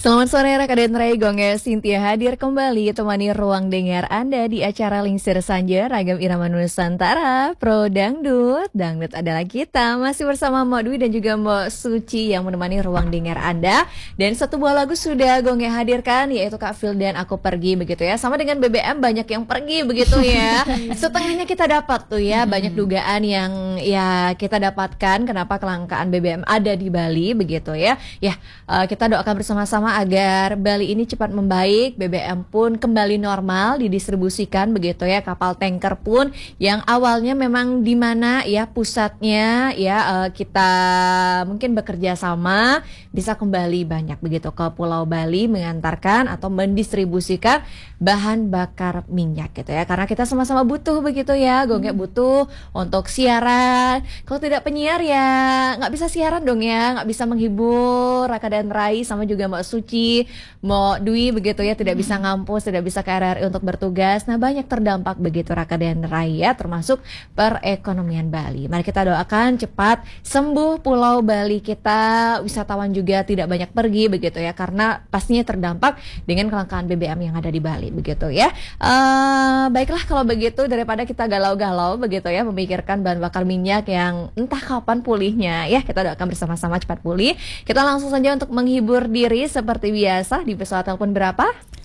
Selamat sore rekan Rai Gongge Cynthia hadir kembali temani ruang dengar Anda di acara Lingsir Sanja Ragam Irama Nusantara Pro Dangdut. Dangdut adalah kita masih bersama Mbak Dwi dan juga Mbak Suci yang menemani ruang dengar Anda. Dan satu buah lagu sudah Gongge hadirkan yaitu Kak Phil dan Aku Pergi begitu ya. Sama dengan BBM banyak yang pergi begitu ya. Setengahnya kita dapat tuh ya, banyak dugaan yang ya kita dapatkan kenapa kelangkaan BBM ada di Bali begitu ya. Ya, kita doakan bersama-sama agar Bali ini cepat membaik, BBM pun kembali normal didistribusikan begitu ya, kapal tanker pun yang awalnya memang di mana ya pusatnya ya kita mungkin bekerja sama bisa kembali banyak begitu ke Pulau Bali mengantarkan atau mendistribusikan bahan bakar minyak gitu ya, karena kita sama-sama butuh begitu ya, Gongge butuh untuk siaran. Kalau tidak penyiar ya nggak bisa siaran dong ya, nggak bisa menghibur Raka dan Rai sama juga Mbak Suci, Mbak Dwi begitu ya, tidak bisa ngampus, tidak bisa ke RRI untuk bertugas. Nah banyak terdampak begitu Raka dan Rai ya, termasuk perekonomian Bali. Mari kita doakan cepat sembuh Pulau Bali kita, wisatawan juga tidak banyak pergi begitu ya, karena pastinya terdampak dengan kelangkaan BBM yang ada di Bali begitu ya. Baiklah kalau begitu, daripada kita galau-galau begitu ya memikirkan bahan bakar minyak yang entah kapan pulihnya ya, kita doakan bersama-sama cepat pulih. Kita langsung saja untuk menghibur diri seperti biasa di pesawat telepon berapa?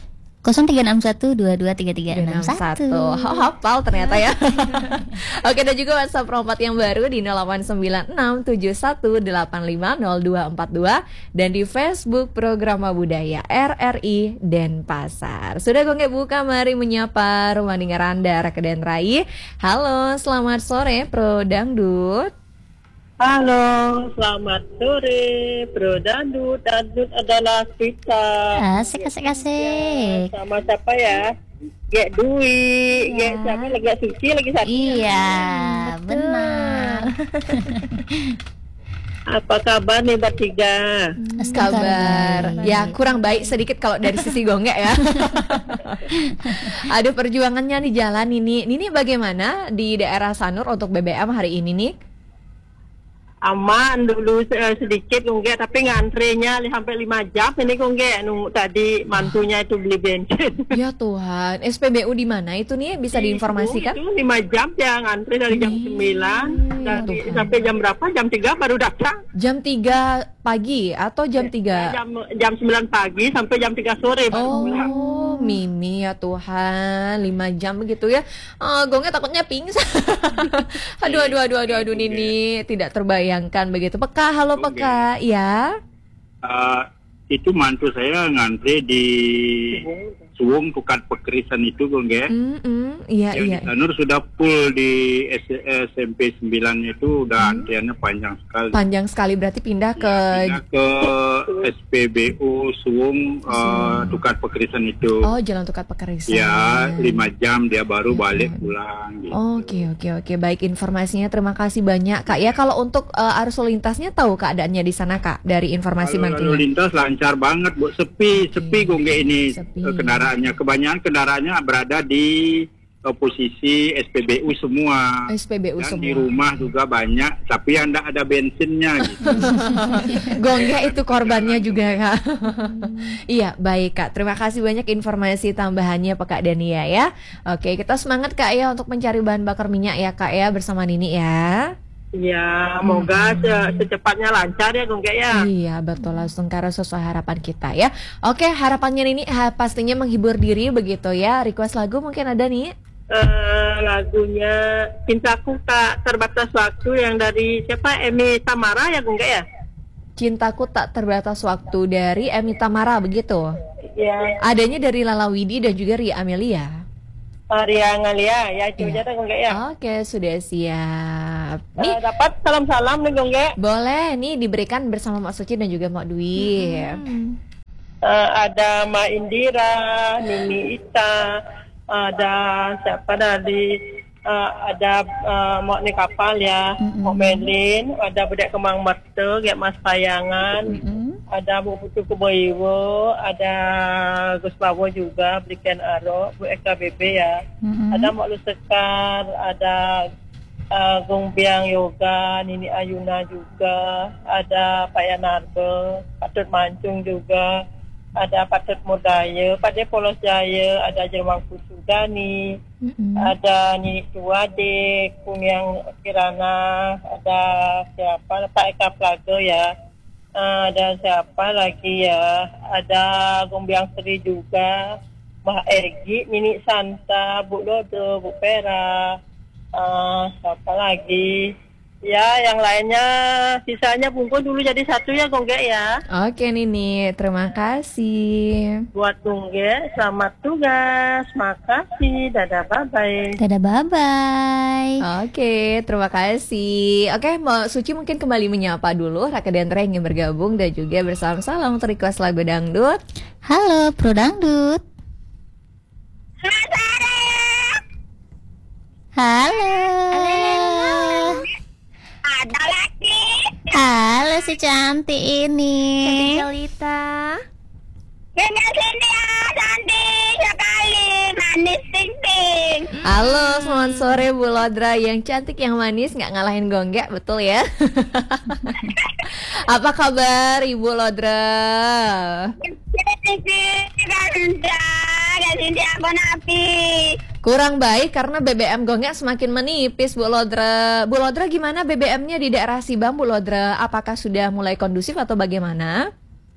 0361223361. Hafal ternyata ya. Oke, dan juga WhatsApp Rompat yang baru di 089671850242 dan di Facebook Programa Budaya RRI Denpasar. Sudah Gongge buka, mari menyapa rumah dengar Anda Raka dan Rai. Halo, selamat sore Pro Dangdut. Halo, selamat sore, Bro Dangdut. Dangdut adalah kita. Asik. Ya, sama siapa ya? Gek Dwi, Gek siapa lagi? Gek Suci lagi satu. Iya, benar. Apa kabar nih bertiga? Kabar ya kurang baik sedikit kalau dari sisi Gongge ya. Ada perjuangannya di jalan ini. Ini bagaimana di daerah Sanur untuk BBM hari ini nih? Aman dulu sedikit Gongge, tapi ngantrenya sampai 5 jam ini Gongge. Nunggu tadi mantunya itu beli bensin. Ya Tuhan, SPBU di mana itu nih, bisa diinformasikan? Itu 5 jam ya ngantri dari jam 9 sampai jam berapa? Jam 3 baru datang. Jam 3 pagi atau jam 3? Jam 9 pagi sampai jam 3 sore baru pulang. Oh, Mimi ya Tuhan, 5 jam begitu ya. Gongnya takutnya pingsan. Aduh, Nini tidak terbayangkan begitu. Peka, halo Peka, ya. Itu mantu saya ngantri di Suwung tukar pekerisan itu Gongge. Iya. Di Sanur sudah full, di SMP 9 itu udah antriannya panjang sekali. Panjang sekali, berarti pindah ke SPBU Suwung tukar pekerisan itu. Oh, jalan tukar pekerisan. Ya, 5 jam dia baru balik pulang gitu. Oke, baik informasinya, terima kasih banyak Kak ya. Kalau untuk arus lalu lintasnya tahu keadaannya di sana Kak, dari informasi Kalau mantunya? lalu lintas lancar banget Bu, sepi Gongge ini. Kendaraannya, kebanyakan kendaraannya berada di posisi SPBU semua. SPBU dan semua. Di rumah juga banyak, tapi anda ada bensinnya gitu. Gongge itu korbannya juga Kak. Iya, baik Kak. Terima kasih banyak informasi tambahannya Pak Kak Dania ya. Oke, kita semangat Kak ya untuk mencari bahan bakar minyak ya Kak ya, bersama Nini ya. Ya, semoga secepatnya lancar ya Gongge ya. Iya, betul, langsung karena sesuai harapan kita ya. Oke, harapannya ini pastinya menghibur diri begitu ya. Request lagu mungkin ada nih? Lagunya Cintaku Tak Terbatas Waktu yang dari siapa? Emi Tamara ya Gongge ya? Cintaku Tak Terbatas Waktu dari Emi Tamara begitu. Ya. Adanya dari Lala Widi dan juga Ria Amelia. Ria Ngalia ya, itu aja Gongge ya. Oke, sudah siap. Nih, dapat salam-salam nih Gongge. boleh nih diberikan bersama Mak Suci dan juga Mak Dwi. Ada Ma Indira, Nini Ita, ada siapa dari ada Mok Ni Kapal ya, Mok Melin, ada Budak Kemang Merte, kayak Mas Payangan, ada Bu Putu Keboiwo, ada Gus Bawo juga, Berikan Aro, Bu Eka Bebe ya, ada Mok Lusekar, ada Gung Biang Yoga, Nini Ayuna juga, ada Pak Yanardo, Patut Mancung juga, ada Patut Mudaya, Pada Polos Jaya, ada Jerman Kusudani, ada Nini Tuade, Kunyang Kirana, ada siapa, Pak Eka Plaga ya, ada siapa lagi ya, ada Gombiang Seri juga, Mbak Ergi, Nini Santa, Bu Lodo, Bu Pera, siapa lagi? Ya, yang lainnya sisanya bungkus dulu jadi satu ya Gongge ya. Oke Nini, terima kasih. Buat Gongge, selamat tugas. Makasih. Dadah, bye-bye. Dadah, bye-bye. Oke, terima kasih. Oke, Mbak Suci mungkin kembali menyapa dulu Raka dan Tre yang ingin bergabung dan juga bersalam-salam untuk request lagu dangdut. Halo, Pro Dangdut. Halo. Ada lagi. Halo si cantik ini. Jelita. Sini ya, cantik sekali, manis ting-ting. Halo, selamat sore Bu Lodra yang cantik, yang manis, nggak ngalahin Gongge, betul ya? Apa kabar Ibu Lodra? Kurang baik karena BBM Gongge semakin menipis Bu Lodra. Bu Lodra gimana BBM-nya di daerah Sibam Bu Lodra? Apakah sudah mulai kondusif atau bagaimana?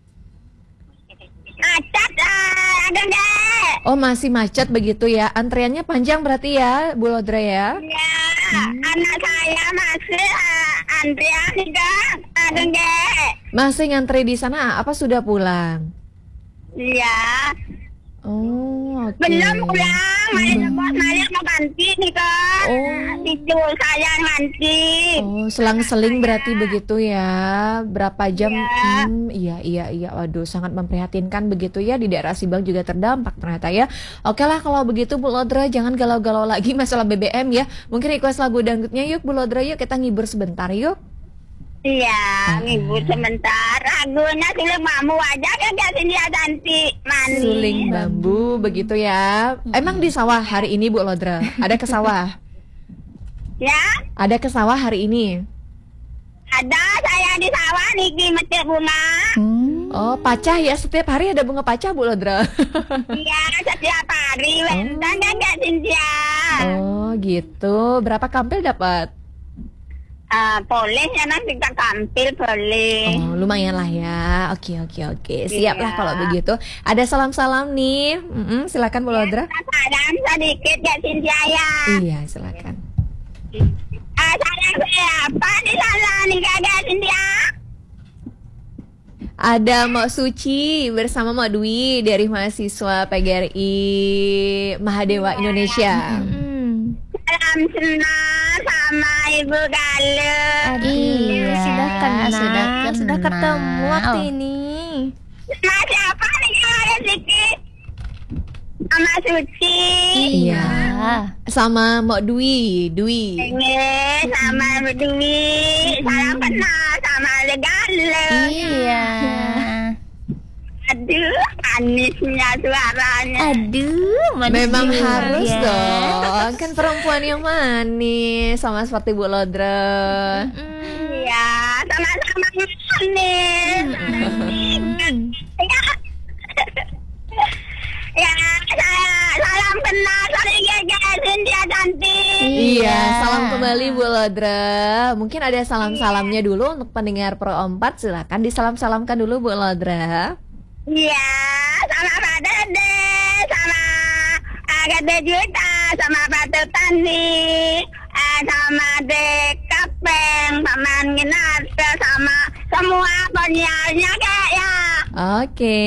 Macet, ada enggak? Oh masih macet begitu ya? Antriannya panjang berarti ya Bu Lodra ya? Ya, anak saya masih antrian enggak? Ada enggak? Masih ngantri di sana apa sudah pulang? Iya. Oh, oke. Belum pulang, Maya mau ganti nih kan. Oh. Itu saya ganti. Oh, selang-seling berarti begitu ya. Berapa jam? Iya. Iya. Waduh, sangat memprihatinkan begitu ya. Di daerah Sibang juga terdampak ternyata ya. Oke lah kalau begitu Bu Lodra, jangan galau-galau lagi masalah BBM ya. Mungkin request lagu dangdutnya yuk Bu Lodra, yuk kita ngibur sebentar yuk. Iya, ngibur sebentar. Lagunya suling bambu aja kagak sini ada nanti manis. Suling bambu begitu ya. Emang di sawah hari ini Bu Lodra? Ada ke sawah? Ya, Ada ke sawah hari ini? ada saya di sawah nih metik bunga. Oh, pacah ya, setiap hari ada bunga pacah Bu Lodra. Iya, setiap hari wentan kagak Cynthia. Oh, gitu. Berapa kampil dapat? Boleh ya nanti kita tampil boleh. Oh, lumayan lah ya. Oke. Siap lah kalau begitu. Ada salam-salam nih. Silakan Bu Lodra. Salam sedikit ya Cynthia ya. Iya, silakan. Sayang siapa di sana nih kagak Cynthia? Ada Mbak Suci bersama Mbak Dwi dari mahasiswa PGRI Mahadewa Indonesia. Salam senang sama Ibu Galuh. Iya, sudah ketemu waktu ini. Sama siapa nih kalau ada sedikit? Sama Suci. Iya. Sama Mbak Dwi. Ini sama Ibu Dwi. Salam kenal sama Ibu Galuh. Iya. Aduh, manisnya suaranya. Aduh, manis Memang juga. harus dong. Kan perempuan yang manis sama seperti Bu Lodra. Iya, sama-sama manis. Ya, saya salam kenal dari Gegesin dia cantik. Iya, salam kembali Bu Lodra. Mungkin ada salam-salamnya dulu untuk pendengar Pro 4. Silakan disalam-salamkan dulu Bu Lodra. Iya, sama Pak Dede, sama Gede Juta, sama Pak Tutani, sama Dekapeng, sama Nginarsa, sama semua penyiarnya kayak ya. Oke.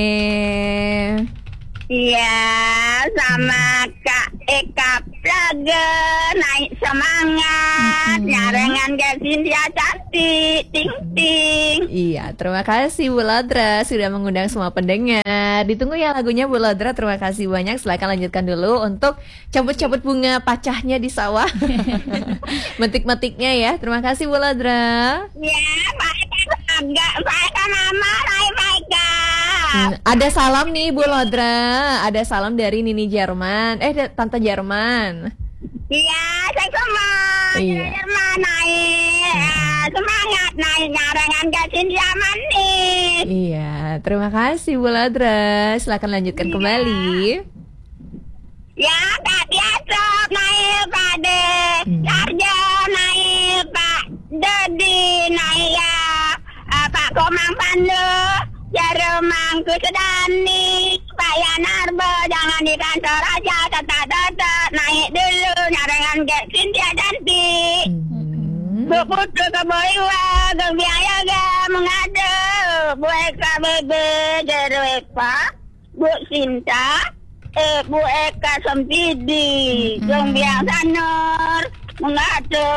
Iya, sama Kak Eka Plaga, naik semangat, nyarengan Gesin dia cantik, ting-ting. Iya, terima kasih Bu Lodra sudah mengundang semua pendengar. Ditunggu ya lagunya Bu Lodra. Terima kasih banyak. Silakan lanjutkan dulu untuk cabut-cabut bunga pacahnya di sawah. Metik-metiknya ya. Terima kasih Bu Lodra. Ya, Pak Eka Plaga, Pak Eka Mama, Pak Eka. Ada salam nih Bu Lodra. Ada salam dari Nini Jerman. Tante Jerman. Iya, saya semua. Iya. Jerman naik. semangat naiknya dengan Cynthia manis. Iya, terima kasih Bu Ladra. Silakan lanjutkan kembali. Ya Kak Tiasok naik Pak De, Sarjo naik Pak Dedi naik ya, Pak Komang Pandu, Jarumang Kusedani, Pak Yanarbo jangan di kantor aja, tetap naik dulu nyarengan Kak Cynthia cantik. Bu Putu ke Boiwa, ke biaya ga mengadu, Bu Eka Bebe Jerepa, Bu Sinta, Bu Eka Sempidi, Jong Biang Sanur, mengadu.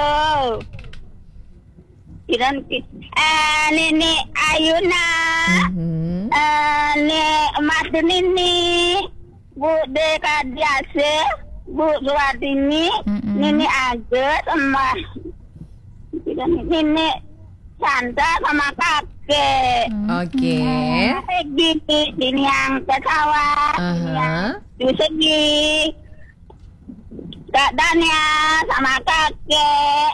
Dan Nini Ayuna, Mas Nini, Bu Deka Diase, Bu Suwatini, Nini Agus, sama Nini Santa sama kakek. Oke. Ini yang pesawat, ini yang segi. Kak Dania sama kakek.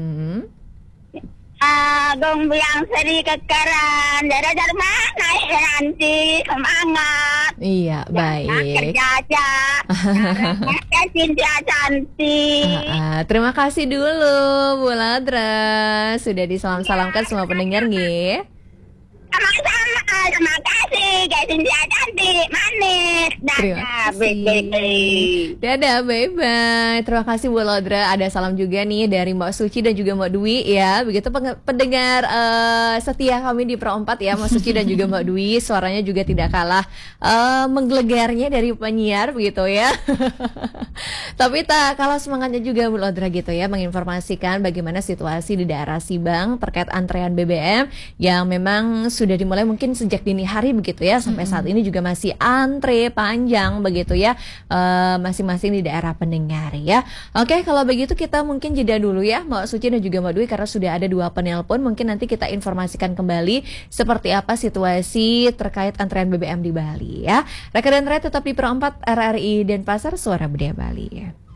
Gong biang seri kekaran, dari mana ya nanti semangat. Iya, baik. Kerja aja. Ya Cynthia cantik. Terima kasih dulu Bu Ladra sudah disalam-salamkan semua pendengar nggih. Sama-sama, terima kasih Kak Cynthia cantik, manis. Terima kasih. Dadah, bye-bye. Terima kasih Bu Ladra. Ada salam juga nih dari Mbak Suci dan juga Mbak Dwi ya. Begitu pendengar setia kami di Pro 4 ya, Mbak Suci dan juga Mbak Dwi. Suaranya juga tidak kalah menggelegarnya dari penyiar begitu ya. Tapi tak kalah semangatnya juga Bu Ladra gitu ya, menginformasikan bagaimana situasi di daerah Sibang terkait antrean BBM yang memang sudah dimulai mungkin sejak dini hari begitu ya, sampai saat ini juga masih antre panjang begitu ya, masing-masing di daerah pendengar ya. Oke, kalau begitu kita mungkin jeda dulu ya Mbak Suci dan juga Mbak Dwi, karena sudah ada 2 penelpon. Mungkin nanti kita informasikan kembali seperti apa situasi terkait antrean BBM di Bali ya. Rekan dan tetap di Pro 4 RRI Denpasar, Suara Budaya Bali.